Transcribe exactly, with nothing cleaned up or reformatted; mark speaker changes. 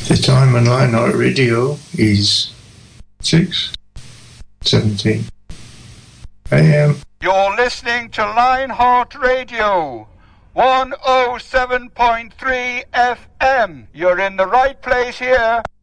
Speaker 1: The time on Lionheart Radio is six seventeen a m.
Speaker 2: You're listening to Lionheart Radio, one oh seven point three F M. You're in the right place here.